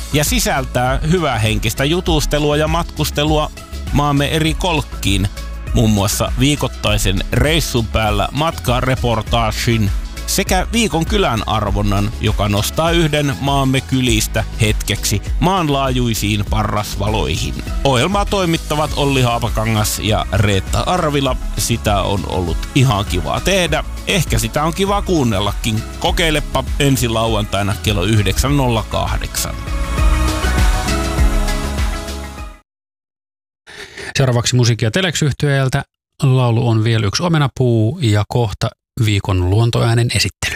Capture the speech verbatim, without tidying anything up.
ja sisältää hyvähenkistä jutustelua ja matkustelua maamme eri kolkkiin, muun muassa viikoittaisen reissun päällä matkareportaagin sekä viikon kylän arvonnan, joka nostaa yhden maamme kylistä hetkeksi maanlaajuisiin parrasvaloihin. Ohjelmaa toimittavat Olli Haapakangas ja Reetta Arvila. Sitä on ollut ihan kivaa tehdä. Ehkä sitä on kiva kuunnellakin. Kokeilepa ensi lauantaina kello yhdeksän nolla kahdeksan. Seuraavaksi musiikkia Telex-yhtyeeltä. Laulu on Vielä yksi omenapuu ja kohta viikon luontoäänen esittely.